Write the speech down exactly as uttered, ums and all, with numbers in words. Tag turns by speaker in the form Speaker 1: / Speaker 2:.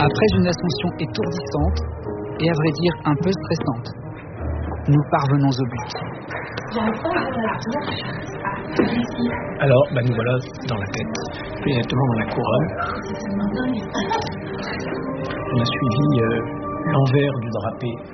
Speaker 1: Après une ascension étourdissante et à vrai dire un peu stressante, nous parvenons au but.
Speaker 2: Alors, bah nous voilà dans la tête, plus exactement dans la couronne. On a suivi euh, l'envers du drapé